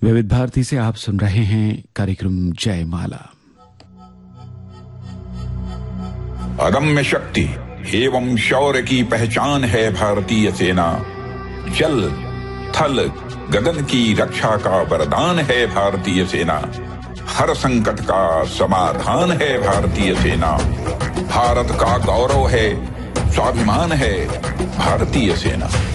विविध भारती से आप सुन रहे हैं कार्यक्रम जयमाला। अदम्य शक्ति एवं शौर्य की पहचान है भारतीय सेना। जल थल गगन की रक्षा का वरदान है भारतीय सेना। हर संकट का समाधान है भारतीय सेना। भारत का गौरव है, स्वाभिमान है भारतीय सेना।